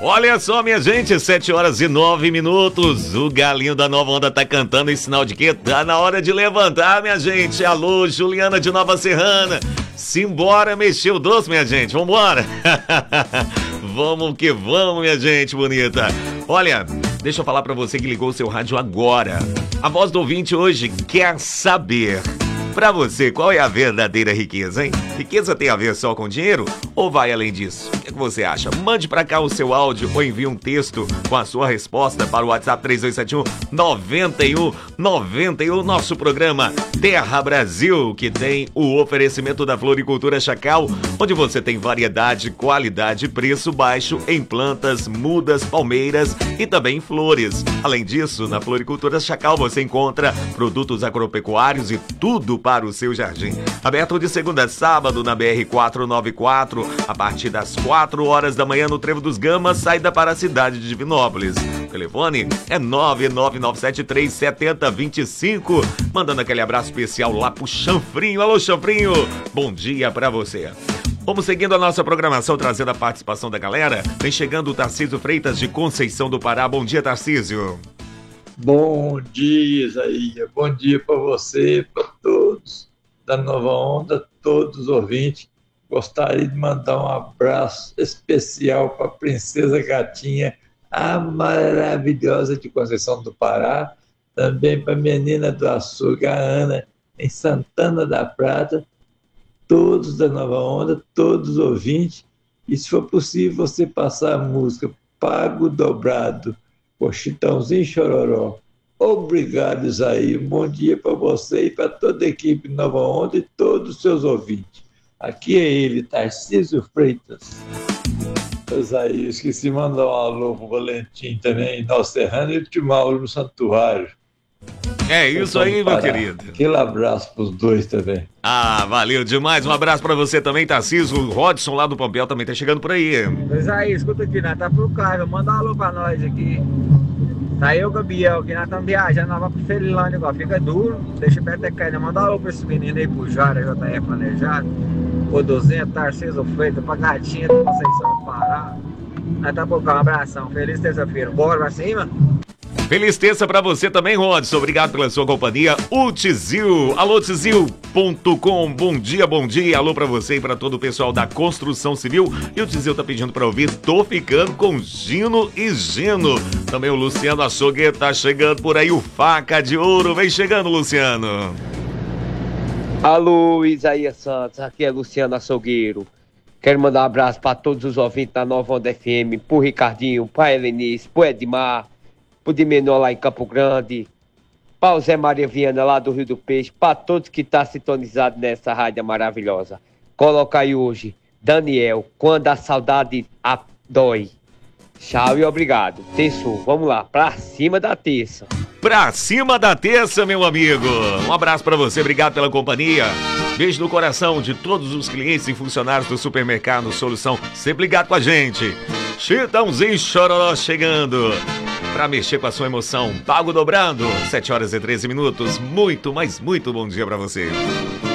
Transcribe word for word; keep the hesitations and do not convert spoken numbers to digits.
Olha só, minha gente, sete horas e nove minutos. O galinho da Nova Onda tá cantando em sinal de que tá na hora de levantar, minha gente. Alô, Juliana de Nova Serrana. Simbora mexer o doce, minha gente. Vambora. Vamos que vamos, minha gente bonita. Olha, deixa eu falar pra você que ligou o seu rádio agora. A voz do ouvinte hoje quer saber, pra você, qual é a verdadeira riqueza, hein? Riqueza tem a ver só com dinheiro ou vai além disso? O que você acha? Mande pra cá o seu áudio ou envie um texto com a sua resposta para o WhatsApp três dois sete um, nove um nove um. Nosso programa Terra Brasil, que tem o oferecimento da Floricultura Chacal, onde você tem variedade, qualidade e preço baixo em plantas, mudas, palmeiras e também flores. Além disso, na Floricultura Chacal você encontra produtos agropecuários e tudo para o seu jardim. Aberto de segunda a sábado na B R quatrocentos e noventa e quatro, a partir das quatro horas da manhã no Trevo dos Gamas, saída para a cidade de Divinópolis. O telefone é nove nove nove sete três sete zero dois cinco. Mandando aquele abraço especial lá pro Chanfrinho. Alô, Chanfrinho, bom dia pra você. Vamos seguindo a nossa programação, trazendo a participação da galera. Vem chegando o Tarcísio Freitas de Conceição do Pará. Bom dia, Tarcísio. Bom dia, Isaías. Bom dia para você, para todos da Nova Onda, todos os ouvintes. Gostaria de mandar um abraço especial para a Princesa Gatinha, a maravilhosa de Conceição do Pará. Também para a menina do açougue, a Ana, em Santana da Prata. Todos da Nova Onda, todos os ouvintes. E se for possível, você passar a música Pago Dobrado, por Chitãozinho Chororó. Obrigado, Isaías. Um bom dia para você e para toda a equipe Nova Onda e todos os seus ouvintes. Aqui é ele, Tarcísio Freitas. Isaías, esqueci de mandar um alô pro Valentim também, em Serrano, e o Timauro no Santuário. É isso aí, meu querido. Aquele abraço pros dois também. Ah, valeu demais. Um abraço pra você também, Tarcísio. O Rodson lá do Pompeu também tá chegando por aí. Mas aí, escuta aqui, nós tá pro carro. Manda um alô pra nós aqui. Tá eu, Gabriel, que nós estamos viajando, nós vamos pro Ferilândia agora. Fica duro, deixa o pé até cair. Manda um alô pra esse menino aí, pro Jara, J R Planejado. O duzentos, Tarcísio Freitas, pra Gatinha da Conceição do Pará. Nós tá pro carro. Um abração. Feliz terça-feira. Bora pra cima? Feliz terça pra você também, Rodson. Obrigado pela sua companhia. O Tizil, alô tizil ponto com. Bom dia, bom dia. Alô pra você e pra todo o pessoal da construção civil. E o Tizil tá pedindo pra ouvir Tô Ficando com Gino e Gino. Também o Luciano Açougue tá chegando por aí. O Faca de Ouro. Vem chegando, Luciano. Alô, Isaías Santos. Aqui é Luciano Açougueiro. Quero mandar um abraço pra todos os ouvintes da Nova Onda F M. Pro Ricardinho, pra Helenice, pro Edmar, pro de Menor lá em Campo Grande, para o Zé Maria Viana lá do Rio do Peixe, para todos que estão tá sintonizados nessa rádio maravilhosa. Coloca aí hoje, Daniel, Quando a Saudade a Dói. Tchau e obrigado. Terço, vamos lá, pra cima da terça. Pra cima da terça, meu amigo. Um abraço pra você, obrigado pela companhia. Beijo no coração de todos os clientes e funcionários do Supermercado Solução, sempre ligado com a gente. Chitãozinho Chororó chegando pra mexer com a sua emoção. Pago dobrado, sete horas e treze minutos. Muito, mas muito bom dia pra você.